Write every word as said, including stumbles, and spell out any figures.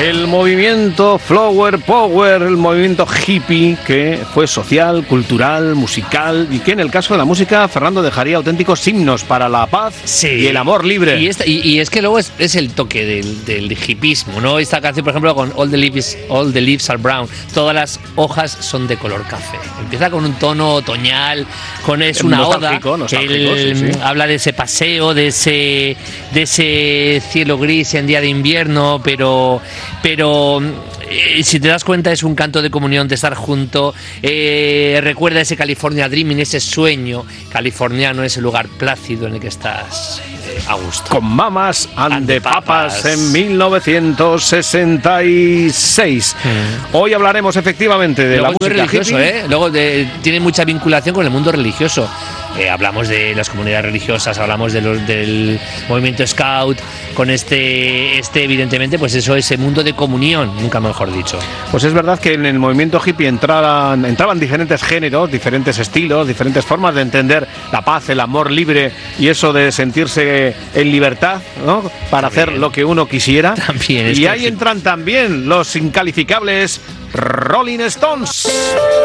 El movimiento Flower Power, el movimiento hippie que fue social, cultural, musical y que en el caso de la música, Fernando, dejaría auténticos himnos para la paz sí. y el amor libre. Y, esta, y, y es que luego es, es el toque del, del hippismo, ¿no? Esta canción, por ejemplo, con All the, leaves, All the Leaves Are Brown, todas las hojas son de color café. Empieza con un tono otoñal, con es una nostálgico, oda, nostálgico, el, sí, sí. habla de ese paseo, de ese, de ese cielo gris en día de invierno, pero... pero eh, si te das cuenta es un canto de comunión, de estar junto, eh, recuerda ese California Dreaming, ese sueño californiano, ese lugar plácido en el que estás eh, a gusto. Con Mamas and, and the Papas, Papas en mil novecientos sesenta y seis. Mm. Hoy hablaremos efectivamente de Luego la música religioso, ¿eh? Luego de, tiene mucha vinculación con el mundo religioso. Eh, hablamos de las comunidades religiosas, hablamos de los, del movimiento Scout, con este, este evidentemente, pues eso, ese mundo de comunión, nunca mejor dicho. Pues es verdad que en el movimiento hippie entraban, entraban diferentes géneros, diferentes estilos, diferentes formas de entender la paz, el amor libre y eso de sentirse en libertad, ¿no? Para también hacer lo que uno quisiera. También y ahí entran también los incalificables Rolling Stones.